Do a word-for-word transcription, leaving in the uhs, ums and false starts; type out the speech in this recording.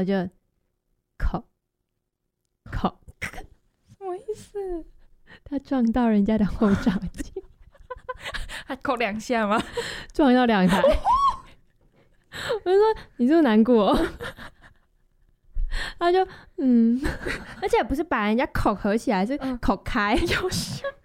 后就口口什么意思？ 他撞到人家的后照镜还扣两下吗？ 撞到两台我就说你是不是难过他就嗯而且不是把人家口合起来，是口开、 有事